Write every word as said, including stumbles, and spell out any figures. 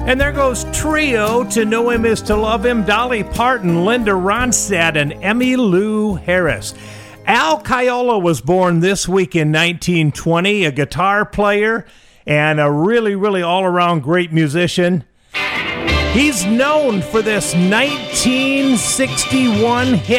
And there goes Trio, To Know Him Is to Love Him, Dolly Parton, Linda Ronstadt, and Emmylou Harris. Al Caiola was born this week in nineteen twenty, a guitar player and a really, really all-around great musician. He's known for this nineteen sixty-one hit.